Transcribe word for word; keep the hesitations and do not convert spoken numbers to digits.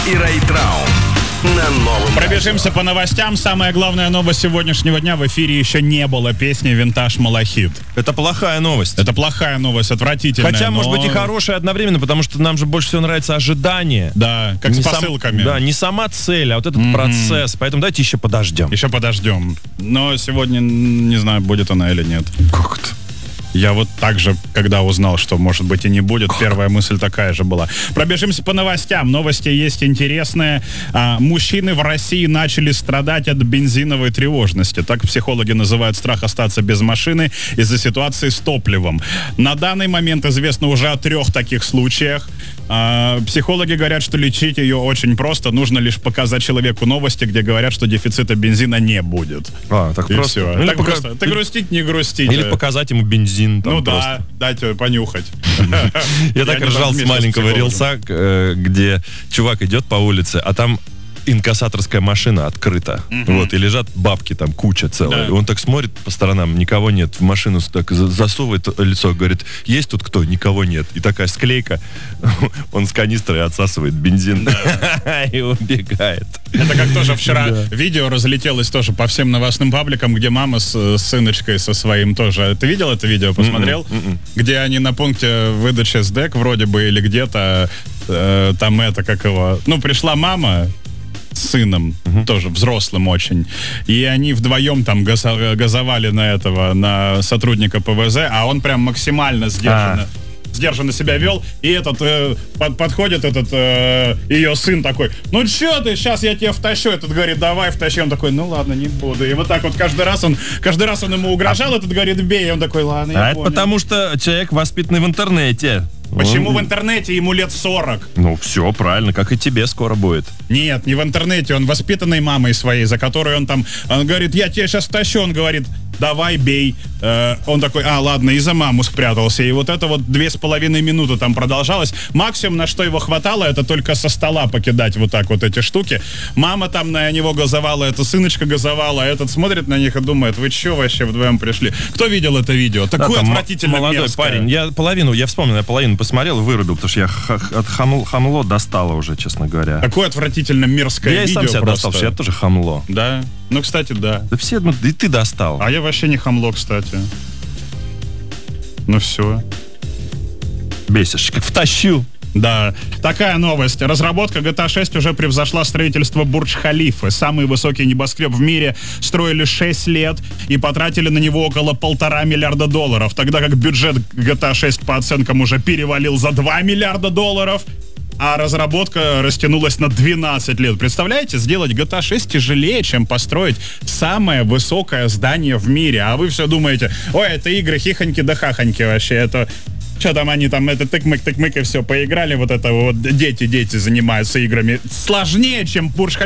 и Райтрау на новом. Пробежимся по новостям. Самая главная новость сегодняшнего дня: в эфире еще не было песни «Винтаж Малахит». Это плохая новость. Это плохая новость, отвратительная. Хотя, но... может быть, и хорошая одновременно, потому что нам же больше всего нравится ожидание. Да, как не с посылками. Сам, да, не сама цель, а вот этот mm-hmm. процесс. Поэтому давайте еще подождем. Еще подождем. Но сегодня не знаю, будет она или нет. Как это? Я вот так же, когда узнал, что, может быть, и не будет, как? Первая мысль такая же была. Пробежимся по новостям. Новости есть интересные. А, мужчины в России начали страдать от бензиновой тревожности. Так психологи называют страх остаться без машины из-за ситуации с топливом. На данный момент известно уже о трех таких случаях. А, психологи говорят, что лечить ее очень просто. Нужно лишь показать человеку новости, где говорят, что дефицита бензина не будет. А, так и просто. Все. Или так пока... просто. Ты грустить, не грустить. Или показать ему бензин. Там ну просто. да, дать понюхать. Я так ржал с маленького рилса, где чувак идет по улице, а там инкассаторская машина открыта. Mm-hmm. Вот, и лежат бабки там, куча целая. Да. Он так смотрит по сторонам, никого нет. В машину так засовывает лицо, говорит: есть тут кто? Никого нет. И такая склейка. Он с канистрой отсасывает бензин. Да. И убегает. Это как тоже вчера да. видео разлетелось тоже по всем новостным пабликам, где мама с, с сыночкой со своим тоже. Ты видел это видео? Посмотрел? Mm-mm. Mm-mm. Где они на пункте выдачи СДЭК вроде бы или где-то э, там это, как его... Ну, пришла мама с сыном, uh-huh. тоже взрослым очень, и они вдвоем там газо- газовали на этого, на сотрудника ПВЗ, а он прям максимально сдержанно, а. сдержанно себя вел, и этот, э, под, подходит этот, э, ее сын такой: ну чё ты, сейчас я тебя втащу, этот говорит: давай втащи, он такой: ну ладно, не буду, и вот так вот каждый раз он, каждый раз он ему угрожал, а. этот говорит: бей, и он такой: ладно, я а понял. Это потому что человек воспитанный в интернете. Почему он... в интернете ему лет сорок? Ну, все правильно, как и тебе скоро будет. Нет, не в интернете, он воспитанной мамой своей, за которой он там, он говорит: я тебя сейчас тащу, он говорит: давай, бей. Э, он такой: а, ладно, и за маму спрятался. И вот это вот две с половиной минуты там продолжалось. Максимум, на что его хватало, это только со стола покидать вот так вот эти штуки. Мама там на него газовала, эта сыночка газовала, а этот смотрит на них и думает: вы че вообще вдвоем пришли? Кто видел это видео? Такое да, отвратительно молодой мерзкое. Парень, я половину, я вспомнил, я половину посмотрел и вырубил, потому что я х- от хам- хамло достало уже, честно говоря. Такое отвратительно мерзкое я видео. Я и сам себя просто. достал, что я тоже хамло. Да? Ну, кстати, да. Да все, ну, и ты достал. А я вообще не хамло, кстати. Ну все. Бесишь, как втащил. Да, такая новость. Разработка джи ти эй шесть уже превзошла строительство Бурдж-Халифы. Самый высокий небоскреб в мире строили шесть лет и потратили на него около полтора миллиарда долларов, тогда как бюджет джи ти эй шесть по оценкам уже перевалил за два миллиарда долларов, а разработка растянулась на двенадцать лет. Представляете, сделать джи ти эй шесть тяжелее, чем построить самое высокое здание в мире. А вы все думаете: ой, это игры хихоньки да хахоньки вообще, это... Что там они там, это тык-мык, тык-мык и все, поиграли, вот это вот, дети-дети занимаются играми. Сложнее, чем Бурдж-Халифа.